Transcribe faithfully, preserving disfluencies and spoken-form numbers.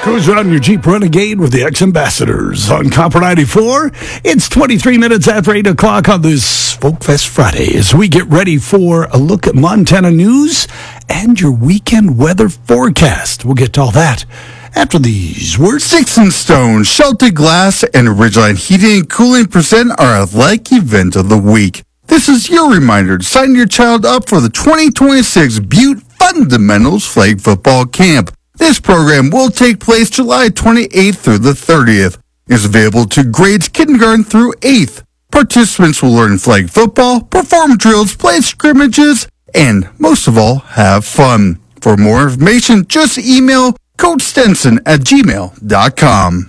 Cruise around your Jeep Renegade with the X-Ambassadors on Copper ninety-four. It's twenty-three minutes after eight o'clock on this Folk Fest Friday as we get ready for a look at Montana news and your weekend weather forecast. We'll get to all that after these words. Sticks and Stones, Shelter Glass, and Ridgeline Heating and Cooling present our athletic event of the week. This is your reminder to sign your child up for the twenty twenty-six Butte Fundamentals Flag Football Camp. This program will take place July twenty-eighth through the thirtieth. It's available to grades kindergarten through eighth. Participants will learn flag football, perform drills, play scrimmages, and most of all, have fun. For more information, just email Coach Stenson at gmail dot com.